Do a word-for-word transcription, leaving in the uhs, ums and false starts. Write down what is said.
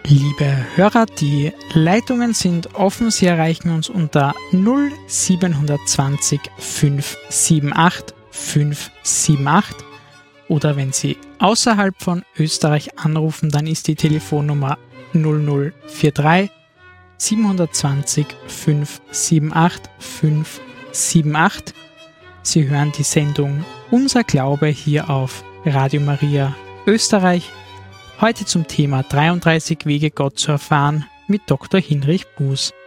Liebe Hörer, die Leitungen sind offen. Sie erreichen uns unter null sieben zwei null fünf sieben acht fünf sieben acht oder wenn Sie außerhalb von Österreich anrufen, dann ist die Telefonnummer null null vier drei sieben zwei null fünf sieben acht fünf sieben acht. Sie hören die Sendung Unser Glaube hier auf Radio Maria Österreich. Heute zum Thema dreiunddreißig Wege Gott zu erfahren mit Doktor Hinrich Buß.